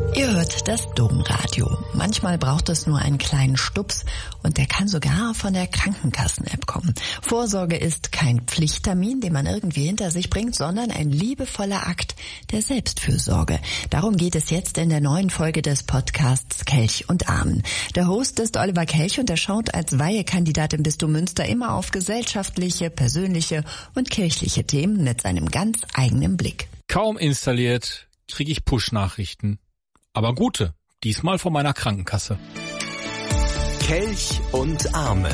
Ihr hört das Domradio. Manchmal braucht es nur einen kleinen Stups und der kann sogar von der Krankenkassen-App kommen. Vorsorge ist kein Pflichttermin, den man irgendwie hinter sich bringt, sondern ein liebevoller Akt der Selbstfürsorge. Darum geht es jetzt in der neuen Folge des Podcasts Kelch und Amen. Der Host ist Oliver Kelch und er schaut als Weihekandidat im Bistum Münster immer auf gesellschaftliche, persönliche und kirchliche Themen mit seinem ganz eigenen Blick. Kaum installiert, kriege ich Push-Nachrichten. Aber gute, diesmal von meiner Krankenkasse. Kelch und Amen.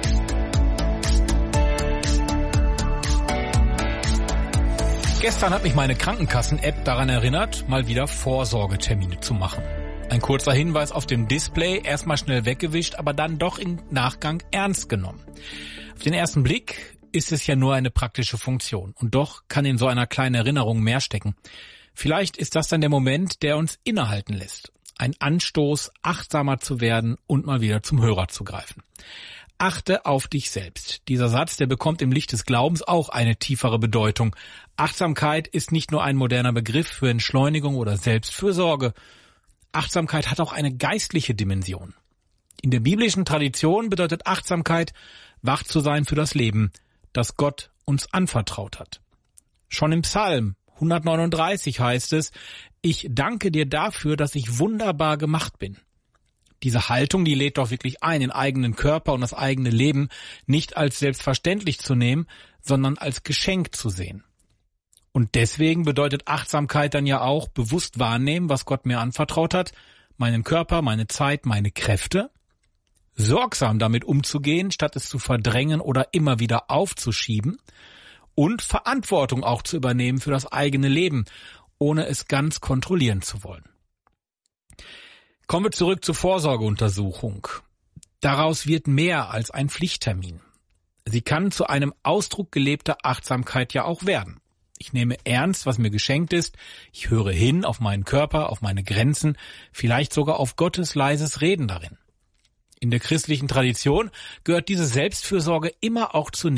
Gestern hat mich meine Krankenkassen-App daran erinnert, mal wieder Vorsorgetermine zu machen. Ein kurzer Hinweis auf dem Display, erstmal schnell weggewischt, aber dann doch im Nachgang ernst genommen. Auf den ersten Blick ist es ja nur eine praktische Funktion. Und doch kann in so einer kleinen Erinnerung mehr stecken. Vielleicht ist das dann der Moment, der uns innehalten lässt. Ein Anstoß, achtsamer zu werden und mal wieder zum Hörer zu greifen. Achte auf dich selbst. Dieser Satz, der bekommt im Licht des Glaubens auch eine tiefere Bedeutung. Achtsamkeit ist nicht nur ein moderner Begriff für Entschleunigung oder Selbstfürsorge. Achtsamkeit hat auch eine geistliche Dimension. In der biblischen Tradition bedeutet Achtsamkeit, wach zu sein für das Leben, das Gott uns anvertraut hat. Schon im Psalm 139 heißt es, ich danke dir dafür, dass ich wunderbar gemacht bin. Diese Haltung, die lädt doch wirklich ein, den eigenen Körper und das eigene Leben nicht als selbstverständlich zu nehmen, sondern als Geschenk zu sehen. Und deswegen bedeutet Achtsamkeit dann ja auch bewusst wahrnehmen, was Gott mir anvertraut hat, meinen Körper, meine Zeit, meine Kräfte, sorgsam damit umzugehen, statt es zu verdrängen oder immer wieder aufzuschieben, und Verantwortung auch zu übernehmen für das eigene Leben, ohne es ganz kontrollieren zu wollen. Kommen wir zurück zur Vorsorgeuntersuchung. Daraus wird mehr als ein Pflichttermin. Sie kann zu einem Ausdruck gelebter Achtsamkeit ja auch werden. Ich nehme ernst, was mir geschenkt ist. Ich höre hin auf meinen Körper, auf meine Grenzen, vielleicht sogar auf Gottes leises Reden darin. In der christlichen Tradition gehört diese Selbstfürsorge immer auch zu